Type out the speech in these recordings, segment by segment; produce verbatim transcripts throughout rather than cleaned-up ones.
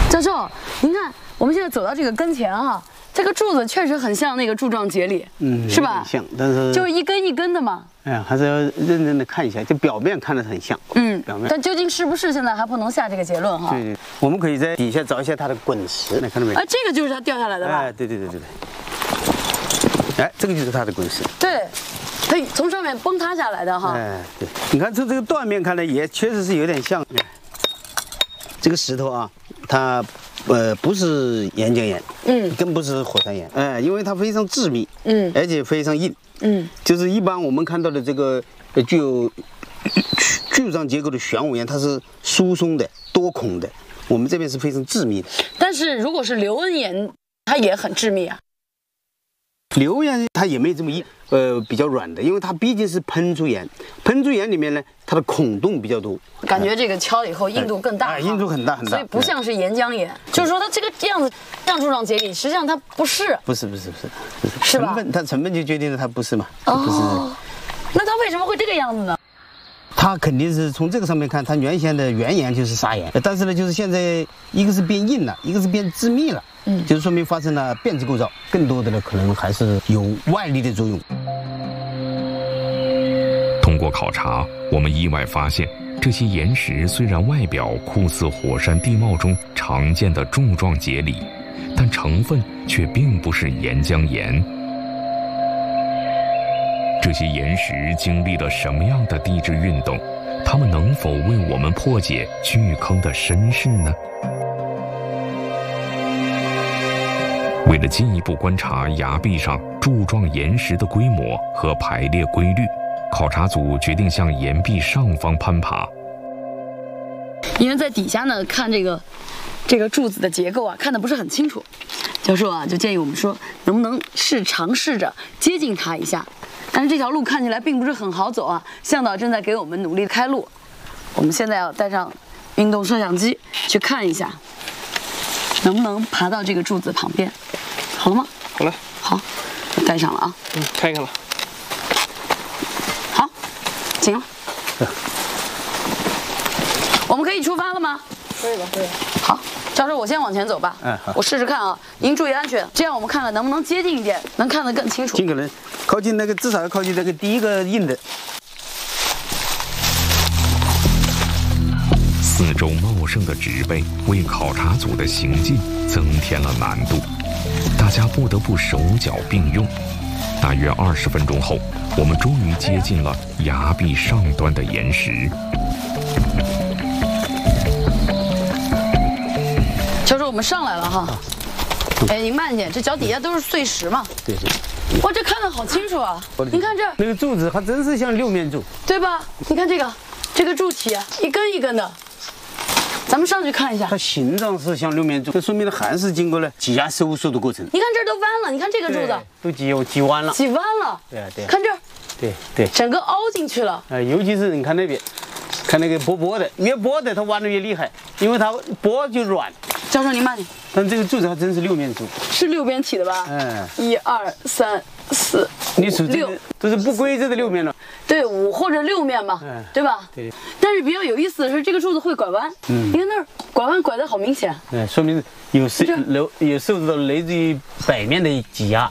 教授，您看我们现在走到这个跟前哈、啊，这个柱子确实很像那个柱状节理， 嗯， 是吧？ 像，但是就是一根一根的嘛。 哎呀，还是要认真的看一下，就表面看着很像， 嗯， 表面。 但究竟是不是，现在还不能下这个结论哈。 对对，我们可以在底下找一下它的滚石，来看到没有？ 啊，这个就是它掉下来的吧？ 哎，对对对对对。哎，这个就是它的滚石。 对，它从上面崩塌下来的哈。 哎，对，你看从这个断面看来也确实是有点像。这个石头啊，它呃不是岩浆岩， 嗯， 更不是火山岩，哎，因为它非常致密， 嗯， 而且非常硬， 嗯， 就是一般我们看到的这个呃具有柱状结构的玄武岩，它是疏松的、多孔的，我们这边是非常致密的。 但是如果是刘恩岩，它也很致密啊。 流岩它也没这么硬，呃，比较软的，因为它毕竟是喷出岩，喷出岩里面呢，它的孔洞比较多， 感觉这个敲了以后硬度更大， 哎，硬度很大很大， 所以不像是岩浆岩。就是说它这个样子像柱状节理，实际上它不是， 不是不是不是不是， 是吧？ 成分它成分就决定了它不是嘛， 哦， 不是。 那它为什么会这个样子呢？ 它肯定是从这个上面看，它原先的原岩就是砂岩，但是呢，就是现在一个是变硬了，一个是变致密了，嗯，就是说明发生了变质构造，更多的呢可能还是有外力的作用。 通过考察，我们意外发现，这些岩石虽然外表酷似火山地貌中常见的柱状节理，但成分却并不是岩浆岩。这些岩石经历了什么样的地质运动？它们能否为我们破解巨坑的身世呢？为了进一步观察崖壁上柱状岩石的规模和排列规律，考察组决定向岩壁上方攀爬。 因为在底下呢，看这个这个柱子的结构啊，看得不是很清楚。教授啊，就建议我们说，能不能试尝试着接近它一下？但是这条路看起来并不是很好走啊，向导正在给我们努力开路。我们现在要带上运动摄像机去看一下，能不能爬到这个柱子旁边。好了吗？ 好了， 好，带上了啊。 嗯，开开了。 好，行了。我们可以出发了吗？ 可以了，可以了。 好，教授，我先往前走吧。 嗯，好。 我试试看啊，您注意安全，这样我们看看能不能接近一点，能看得更清楚。 尽可能靠近那个，至少要靠近那个第一个硬的。 四周茂盛的植被为考察组的行进增添了难度，大家不得不手脚并用。大约二十分钟后，我们终于接近了崖壁上端的岩石。 教授，我们上来了哈。哎，您慢点，这脚底下都是碎石嘛。 对对。 哇，这看得好清楚啊！您看这儿， 那个柱子还真是像六面柱， 对吧？你看这个，这个柱体啊，一根一根的。咱们上去看一下， 它形状是像六面柱，这说明了还是经过了挤压收缩的过程。 你看这儿都弯了，你看这个柱子都挤挤弯了， 挤弯了。 对啊对啊。 看这儿， 对对， 整个凹进去了。 呃，尤其是你看那边，看那个薄薄的，越薄的它弯的越厉害，因为它薄就软。 教授您慢点。 但这个柱子还真是六面柱， 是六边体的吧？ 嗯， 一二三四， 你数六， 这是不规则的六面了。 对，五或者六面嘛， 嗯， 对吧？ 对。 但是比较有意思的是，这个柱子会拐弯。嗯，你看那儿拐弯拐得好明显。 嗯，说明有受楼有受到来自于北面的挤压。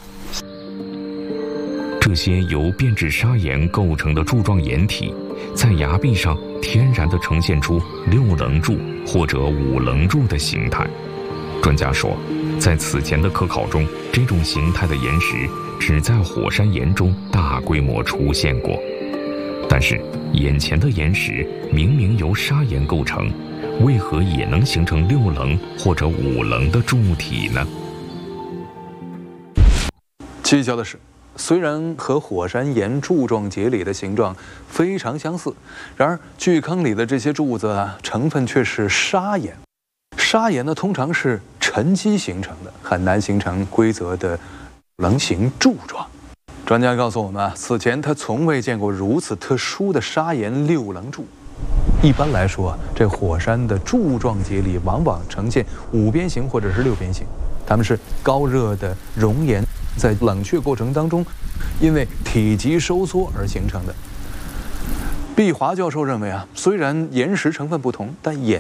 这些由变质砂岩构成的柱状岩体，在崖壁上天然地呈现出六棱柱或者五棱柱的形态。专家说，在此前的科考中，这种形态的岩石只在火山岩中大规模出现过。但是，眼前的岩石明明由砂岩构成，为何也能形成六棱或者五棱的柱体呢？ 蹊跷的是，虽然和火山岩柱状节理的形状非常相似，然而巨坑里的这些柱子啊，成分却是砂岩。砂岩呢，通常是沉积形成的，很难形成规则的棱形柱状。专家告诉我们啊，此前他从未见过如此特殊的砂岩六棱柱。一般来说啊，这火山的柱状节理往往呈现五边形或者是六边形，它们是高热的熔岩在冷却过程当中，因为体积收缩而形成的。毕华教授认为啊，虽然岩石成分不同，但岩